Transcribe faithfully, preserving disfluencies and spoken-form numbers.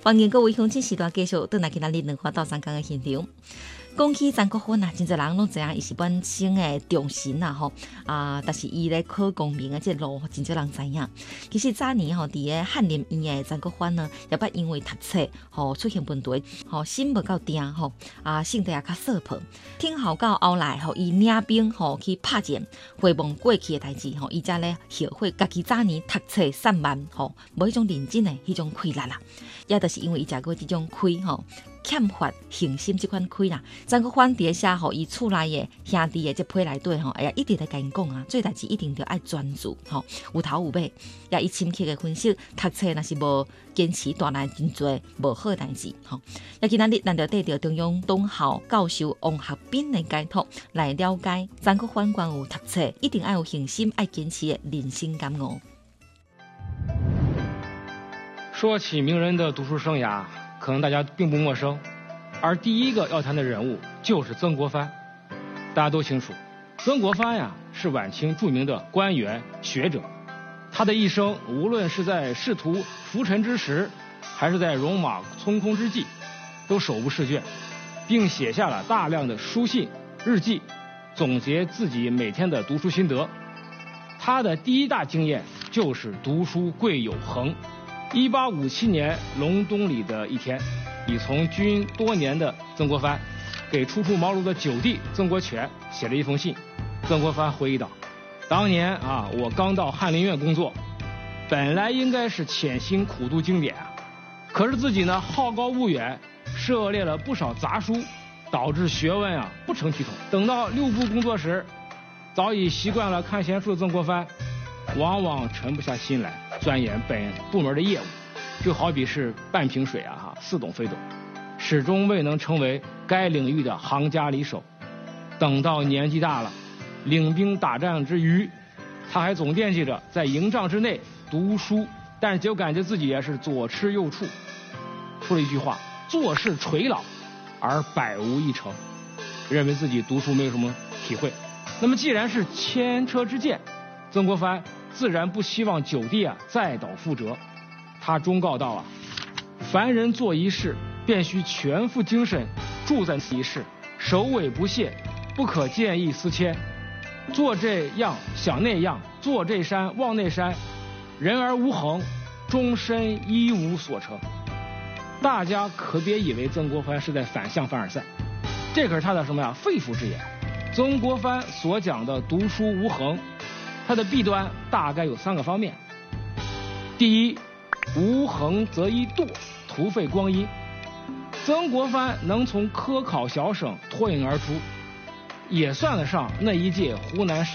欢迎各位乡亲时段继续倒来今仔日两花到三江的现场。讲起曾国藩啊，真侪人拢知影伊是本省的重臣呐吼啊，但是伊咧考功名的这路真少人知影。其实早年吼，伫个翰林院的曾国藩呢，也捌因为读册吼出现问题，吼心无够定吼啊，性格也较色泼。听候到后来吼，伊领兵吼去拍战，回望过去的代志吼，伊才咧后悔家己早年读册散漫吼，无迄种认真的迄种气力啦，也就是因为伊食过这种亏吼。欠发恒心这款亏啦，曾国藩伫写吼伊厝内的兄弟的这批内底吼，哎呀，一直在甲因讲啊，做代志一定要爱专注吼，有头有尾。也伊深刻的分析，读册若是无坚持，大难真多无好代志吼。也今仔日咱就缀着中央党校教授王学斌的解读来了解曾国藩关于读册一定爱有恒心、爱坚持的人生感悟。 说起名人的读书生涯，可能大家并不陌生，而第一个要谈的人物就是曾国藩。大家都清楚，曾国藩呀是晚清著名的官员学者，他的一生无论是在仕途浮沉之时，还是在戎马匆空之际，都手不释卷，并写下了大量的书信、日记，总结自己每天的读书心得。他的第一大经验就是读书贵有恒。一八五七年隆冬里的一天，已从军多年的曾国藩给初出茅庐的九弟曾国荃写了一封信。曾国藩回忆道：当年啊，我刚到翰林院工作，本来应该是潜心苦读经典啊，可是自己呢好高骛远，涉猎了不少杂书，导致学问啊不成体统。等到六部工作时，早已习惯了看闲书的曾国藩，往往沉不下心来钻研本部门的业务，就好比是半瓶水啊哈，似懂非懂，始终未能成为该领域的行家里手。等到年纪大了，领兵打仗之余，他还总惦记着在营帐之内读书，但是就感觉自己也是左吃右怵，说了一句话：做事垂老而百无一成，认为自己读书没有什么体会。那么既然是前车之鉴，曾国藩自然不希望九弟啊再蹈覆辙。他忠告道啊：凡人做一事，便须全副精神注在此一事，首尾不懈，不可见异思迁。做这样想那样，做这山望那山，人而无恒，终身一无所成。大家可别以为曾国藩是在反向凡尔赛，这可是他的什么呀肺腑之言。曾国藩所讲的读书无恒，它的弊端大概有三个方面。第一，无恒则一惰，徒费光阴。曾国藩能从科考小省脱颖而出，也算得上那一届湖南省